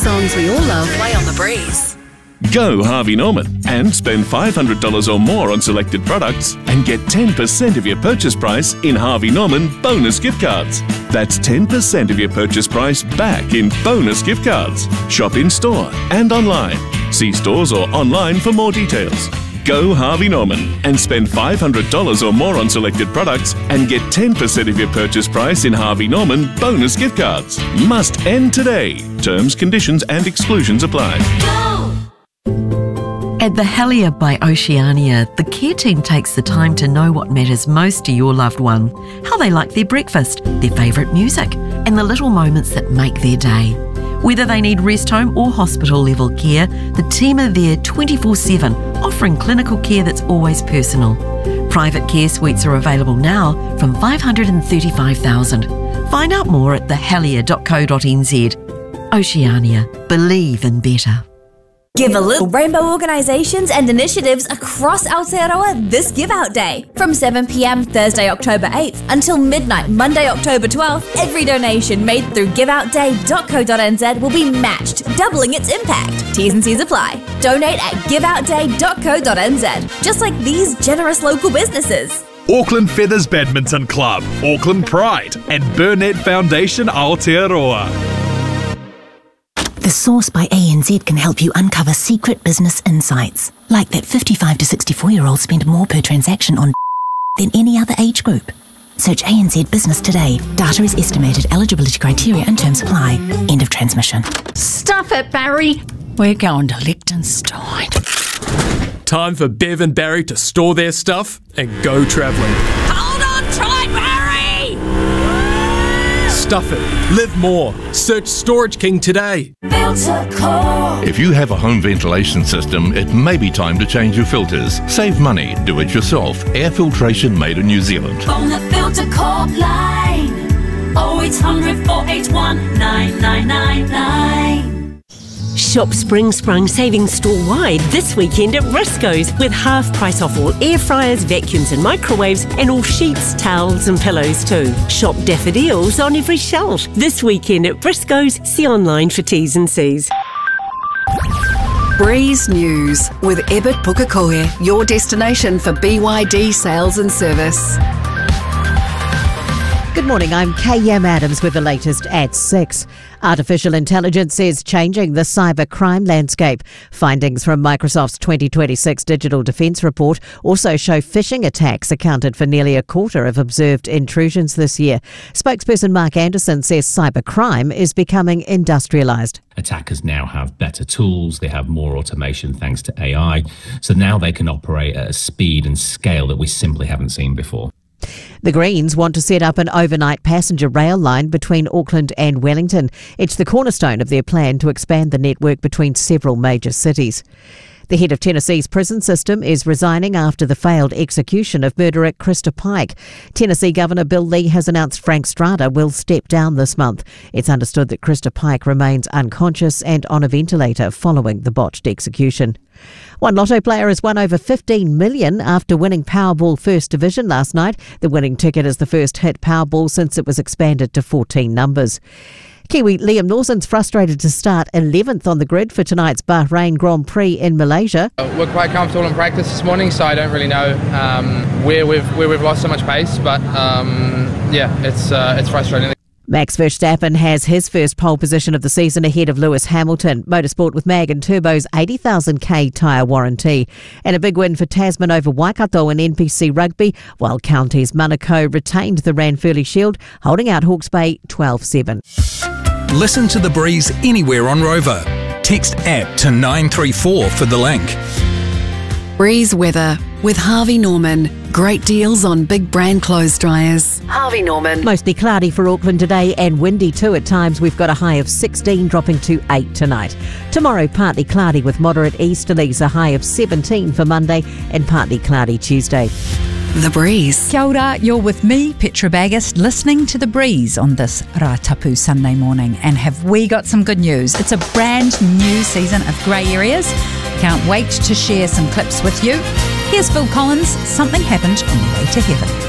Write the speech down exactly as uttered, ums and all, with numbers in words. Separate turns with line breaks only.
songs we all love play on The Breeze.
Go Harvey Norman and spend five hundred dollars or more on selected products and get ten percent of your purchase price in Harvey Norman bonus gift cards. That's ten percent of your purchase price back in bonus gift cards. Shop in store and online. See stores or online for more details. Go Harvey Norman and spend five hundred dollars or more on selected products and get ten percent of your purchase price in Harvey Norman bonus gift cards. Must end today. Terms, conditions and exclusions apply.
Go!
At the Helier by Oceania, the care team takes the time to know what matters most to your loved one, how they like their breakfast, their favourite music, and the little moments that make their day. Whether they need rest home or hospital level care, the team are there twenty-four seven, offering clinical care that's always personal. Private care suites are available now from five hundred thirty-five thousand dollars. Find out more at the helier dot co dot n z. Oceania. Believe in better.
Give a little rainbow organisations and initiatives across Aotearoa this Give Out Day. From seven p m Thursday, October eighth until midnight, Monday, October twelfth, every donation made through give out day dot co dot n z will be matched, doubling its impact. T's and C's apply. Donate at give out day dot co dot n z, just like these generous local businesses.
Auckland Feathers Badminton Club, Auckland Pride and Burnett Foundation Aotearoa.
The Source by A N Z can help you uncover secret business insights, like that fifty-five to sixty-four-year-olds spend more per transaction on than any other age group. Search A N Z Business today. Data is estimated. Eligibility criteria and terms apply. End of transmission.
Stuff it, Barry. We're going to Liechtenstein.
Time for Bev and Barry to store their stuff and go travelling.
Hold on tight, Barry!
Stuff it. Live more. Search Storage King today.
Filter Core.
If you have a home ventilation system, it may be time to change your filters. Save money. Do it yourself. Air filtration made in New Zealand.
On the Filter Core line. oh eight hundred, four eight one, nine nine nine nine.
Shop Spring Sprung savings store-wide this weekend at Briscoe's with half price off all air fryers, vacuums and microwaves and all sheets, towels and pillows too. Shop daffodils on every shelf this weekend at Briscoe's. See online for T's and C's.
Breeze News with Ebert Pukekohe, your destination for B Y D sales and service.
Good morning, I'm K M Adams with the latest at six. Artificial intelligence is changing the cyber crime landscape. Findings from Microsoft's twenty twenty-six Digital Defence Report also show phishing attacks accounted for nearly a quarter of observed intrusions this year. Spokesperson Mark Anderson says cybercrime is becoming industrialised.
Attackers now have better tools, they have more automation thanks to A I, so now they can operate at a speed and scale that we simply haven't seen before.
The Greens want to set up an overnight passenger rail line between Auckland and Wellington. It's the cornerstone of their plan to expand the network between several major cities. The head of Tennessee's prison system is resigning after the failed execution of murderer Krista Pike. Tennessee Governor Bill Lee has announced Frank Strada will step down this month. It's understood that Krista Pike remains unconscious and on a ventilator following the botched execution. One lotto player has won over fifteen million dollars after winning Powerball First Division last night. The winning ticket is the first hit Powerball since it was expanded to fourteen numbers. Kiwi Liam Lawson's frustrated to start eleventh on the grid for tonight's Bahrain Grand Prix in Malaysia.
We're quite comfortable in practice this morning, so I don't really know um, where we've where we've lost so much pace. But um, yeah, it's uh, it's frustrating.
Max Verstappen has his first pole position of the season ahead of Lewis Hamilton. Motorsport with Mag and Turbo's eighty thousand k tyre warranty. And a big win for Tasman over Waikato in N P C Rugby, while Counties Manukau retained the Ranfurly Shield, holding out Hawke's Bay twelve seven.
Listen to The Breeze anywhere on Rover. Text app to nine three four for the link.
Breeze weather with Harvey Norman. Great deals on big brand clothes dryers. Harvey Norman.
Mostly cloudy for Auckland today and windy too at times. We've got a high of sixteen, dropping to eight tonight. Tomorrow, partly cloudy with moderate easterlies, a high of seventeen for Monday and partly cloudy Tuesday.
The Breeze.
Kia ora, you're with me, Petra Baggist, listening to The Breeze on this Rātapu Sunday morning. And have we got some good news? It's a brand new season of Grey Areas. Can't wait to share some clips with you. Here's Phil Collins, Something Happened on the Way to Heaven.